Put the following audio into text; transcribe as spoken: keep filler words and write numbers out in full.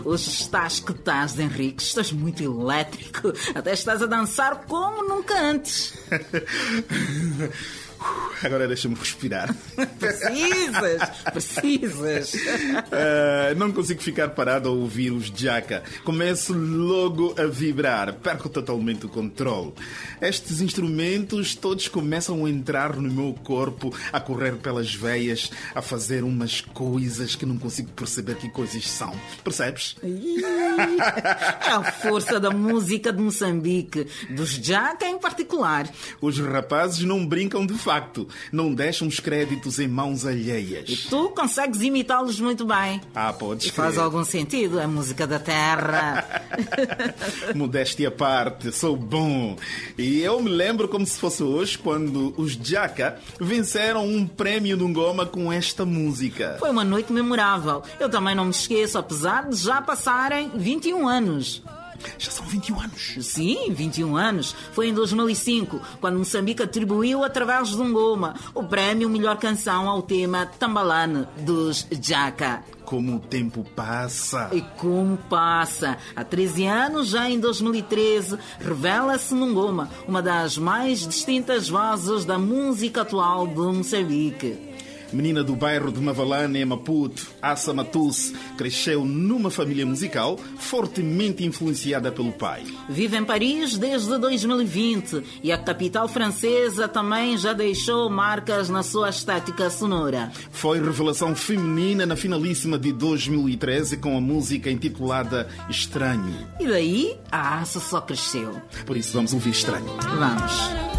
Hoje estás que estás, Henrique. Estás muito elétrico. Até estás a dançar como nunca antes. Agora deixa-me respirar. Precisas, precisas. Uh, não consigo ficar parado a ouvir os Jaka. Começo logo a vibrar. Perco totalmente o controle. Estes instrumentos todos começam a entrar no meu corpo, a correr pelas veias, a fazer umas coisas que não consigo perceber que coisas são. Percebes? É a força da música de Moçambique, dos Jaka em particular. Os rapazes não brincam de facto. Não deixam os créditos em mãos alheias. E tu consegues imitá-los muito bem. Ah, podes E crer. faz algum sentido, a música da terra. Modéstia à parte, sou bom. E eu me lembro como se fosse hoje, quando os Jaka venceram um prémio no Ngoma com esta música. Foi uma noite memorável. Eu também não me esqueço, apesar de já passarem vinte e um anos. Já são vinte e um anos. Sim, vinte e um anos. Foi em dois mil e cinco, quando Moçambique atribuiu, através de um Ngoma, o prémio Melhor Canção ao tema Tambalane, dos Jaka. Como o tempo passa. E como passa. Há treze anos, já em dois mil e treze, revela-se no Ngoma uma das mais distintas vozes da música atual de Moçambique. Menina do bairro de Mavalane, em Maputo, Assa Matusse, cresceu numa família musical fortemente influenciada pelo pai. Vive em Paris desde dois mil e vinte e a capital francesa também já deixou marcas na sua estética sonora. Foi revelação feminina na finalíssima de dois mil e treze com a música intitulada Estranho. E daí, a Assa só cresceu. Por isso vamos ouvir Estranho. Vamos.